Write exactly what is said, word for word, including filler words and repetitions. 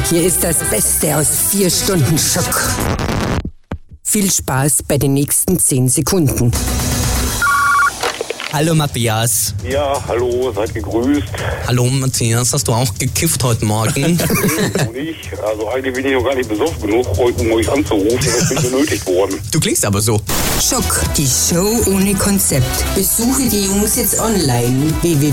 Hier ist das Beste aus vier Stunden Schock. Viel Spaß bei den nächsten zehn Sekunden. Hallo Matthias. Ja, hallo, seid gegrüßt. Hallo Matthias, hast du auch gekifft heute Morgen? Nee, nicht. Also eigentlich bin ich noch gar nicht besoffen genug, um euch anzurufen. Das bin benötigt worden. Du klingst aber so. Schock, die Show ohne Konzept. Besuche die Jungs jetzt online. w w